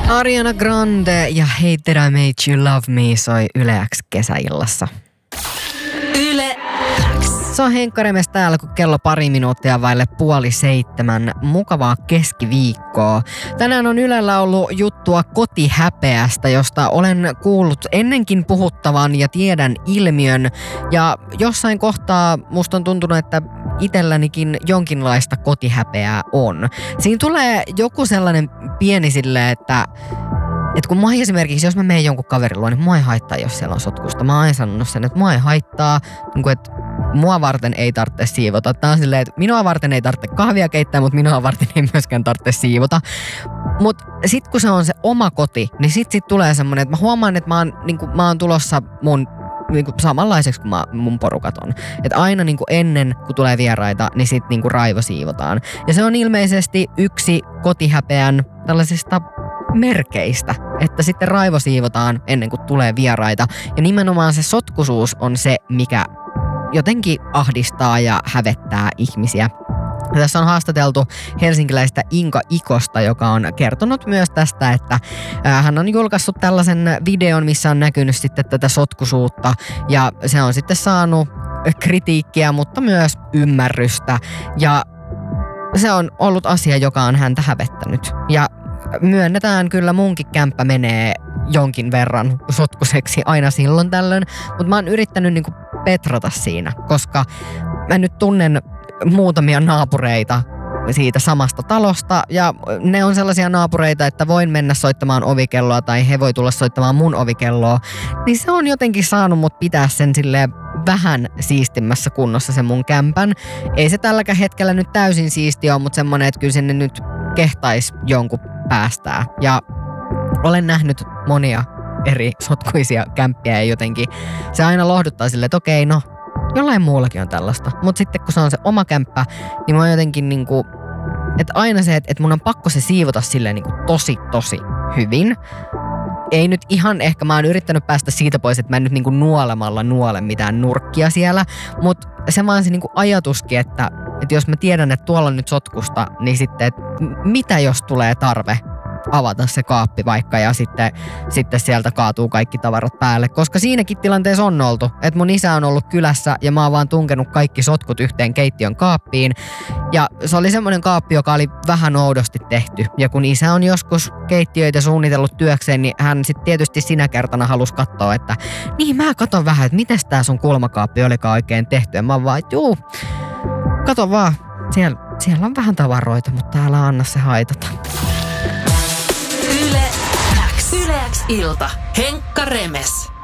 Ariana Grande ja Hey Did I Make You Love Me soi Yle X kesäillassa. Yle X. Se on Henkka Remes täällä, kun kello 6:05. Mukavaa keskiviikkoa. Tänään on Ylellä ollut juttua kotihäpeästä, josta olen kuullut ennenkin puhuttavan ja tiedän ilmiön. Ja jossain kohtaa musta on tuntunut, että itsellänikin jonkinlaista kotihäpeää on. Siinä tulee joku sellainen pieni silleen, että kun mua esimerkiksi, jos mä menen jonkun kaverin luo, niin mua ei haittaa, jos siellä on sotkusta. Mä oon aina sanonut sen, että mua ei haittaa, että mua varten ei tarvitse siivota. Tää on silleen, että minua varten ei tarvitse kahvia keittää, mutta minua varten ei myöskään tarvitse siivota. Mut sit kun se on se oma koti, niin sit tulee semmonen, että mä huomaan, että mä oon tulossa mun samanlaiseksi kuin mun porukat on. Että aina ennen kuin tulee vieraita, niin sit raivo siivotaan. Ja se on ilmeisesti yksi kotihäpeän tällaisista merkeistä, että sitten raivo siivotaan ennen kuin tulee vieraita. Ja nimenomaan se sotkuisuus on se, mikä jotenkin ahdistaa ja hävettää ihmisiä. Ja tässä on haastateltu helsinkiläistä Inka Ikosta, joka on kertonut myös tästä, että hän on julkaissut tällaisen videon, missä on näkynyt sitten tätä sotkuisuutta. Ja se on sitten saanut kritiikkiä, mutta myös ymmärrystä. Ja se on ollut asia, joka on häntä hävettänyt. Ja myönnetään kyllä, munkin kämppä menee jonkin verran sotkuseksi aina silloin tällöin, mutta mä oon yrittänyt petrata siinä, koska mä nyt tunnen muutamia naapureita siitä samasta talosta ja ne on sellaisia naapureita, että voin mennä soittamaan ovikelloa tai he voi tulla soittamaan mun ovikelloa, niin se on jotenkin saanut mut pitää sen silleen vähän siistimmässä kunnossa se mun kämpän. Ei se tälläkään hetkellä nyt täysin siistiä ole, mutta semmonen, että kyllä sinne nyt kehtais jonkun päästää. Ja olen nähnyt monia eri sotkuisia kämppiä ja jotenkin se aina lohduttaa silleen, että okei, no jollain muullakin on tällaista. Mutta sitten kun se on se oma kämppä, niin mä oon jotenkin että aina se, että mun on pakko se siivota silleen tosi hyvin. Ei nyt ihan ehkä, mä oon yrittänyt päästä siitä pois, että mä en nyt nuolemalla nuole mitään nurkkia siellä, mutta se vaan se ajatuskin, että jos mä tiedän, että tuolla on nyt sotkusta, niin sitten, että mitä jos tulee tarve avata se kaappi vaikka ja sitten sieltä kaatuu kaikki tavarat päälle. Koska siinäkin tilanteessa on oltu, että mun isä on ollut kylässä ja mä oon vaan tunkenut kaikki sotkut yhteen keittiön kaappiin. Ja se oli semmoinen kaappi, joka oli vähän oudosti tehty. Ja kun isä on joskus keittiöitä suunnitellut työkseen, niin hän sitten tietysti sinä kertana halusi katsoa, että niin mä katon vähän, että mites tää sun kulmakaappi olikaan oikein tehty. Ja mä oon vaan, että juu, kato vaan, siellä on vähän tavaroita, mutta täällä anna se haitata. Yle X ilta. Henkka Remes.